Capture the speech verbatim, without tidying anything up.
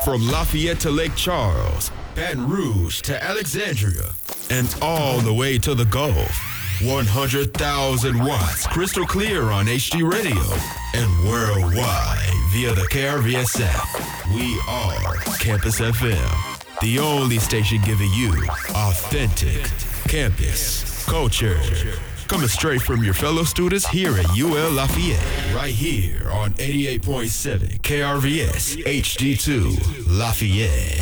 From Lafayette to Lake Charles, Baton Rouge to Alexandria, and all the way to the Gulf. one hundred thousand watts crystal clear on H D radio and worldwide via the K R V S app. We are Campus F M, the only station giving you authentic campus culture. Coming straight from your fellow students here at U L Lafayette, right here on eighty-eight point seven K R V S H D two Lafayette.